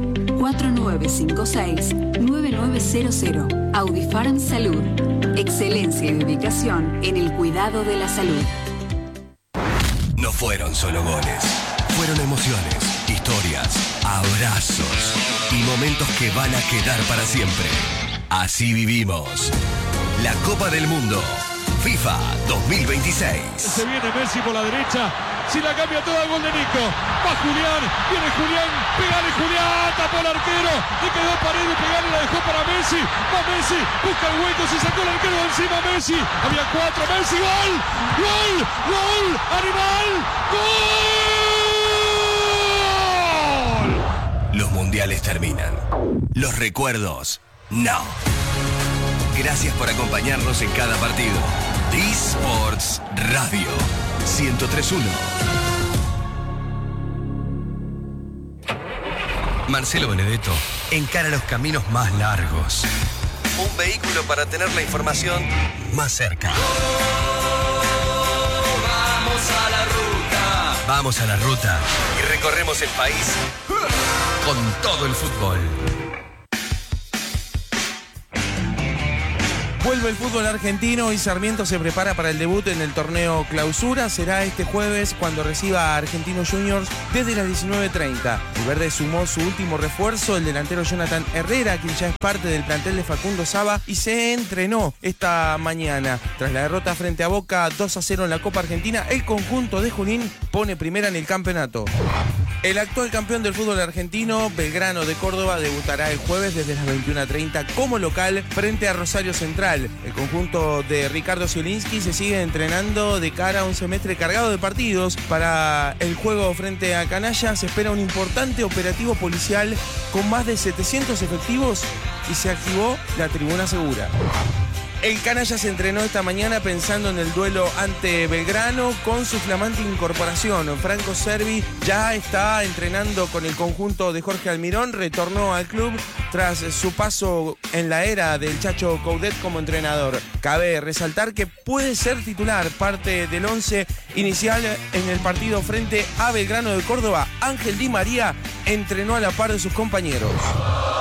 Speaker 14: 4956-9900. Audifarm Salud. Excelencia y dedicación en el cuidado de la salud.
Speaker 6: No fueron solo goles, fueron emociones, historias, abrazos y momentos que van a quedar para siempre. Así vivimos la Copa del Mundo FIFA 2026.
Speaker 15: Se viene Messi por la derecha. Si la cambia toda, el gol de Nico. Va Julián. Viene Julián. Pegale Julián. Tapó el arquero. Le quedó Paredes. Pegale. La dejó para Messi. Va Messi. Busca el hueco. Se sacó el arquero de encima Messi. Había 4. Messi. ¡Gol! ¡Gol! ¡Gol! ¡Animal! ¡Gol!
Speaker 6: Los mundiales terminan. Los recuerdos, no. Gracias por acompañarnos en cada partido. eSports Radio 103.1. Marcelo Benedetto encara los caminos más largos. Un vehículo para tener la información más cerca. Vamos a la ruta. Vamos a la ruta y recorremos el país con todo el fútbol.
Speaker 16: Vuelve el fútbol argentino y Sarmiento se prepara para el debut en el torneo Clausura. Será este jueves cuando reciba a Argentinos Juniors desde las 19:30. El verde sumó su último refuerzo, el delantero Jonathan Herrera, quien ya es parte del plantel de Facundo Saba y se entrenó esta mañana. Tras la derrota frente a Boca 2-0 en la Copa Argentina, el conjunto de Junín pone primera en el campeonato. El actual campeón del fútbol argentino, Belgrano de Córdoba, debutará el jueves desde las 21:30 como local frente a Rosario Central. El conjunto de Ricardo Zielinski se sigue entrenando de cara a un semestre cargado de partidos. Para el juego frente a Canalla se espera un importante operativo policial con más de 700 efectivos y se activó la tribuna segura. El Canalla se entrenó esta mañana pensando en el duelo ante Belgrano con su flamante incorporación. Franco Cervi ya está entrenando con el conjunto de Jorge Almirón, retornó al club tras su paso en la era del Chacho Coudet como entrenador. Cabe resaltar que puede ser titular, parte del 11 inicial en el partido frente a Belgrano de Córdoba. Ángel Di María entrenó a la par de sus compañeros.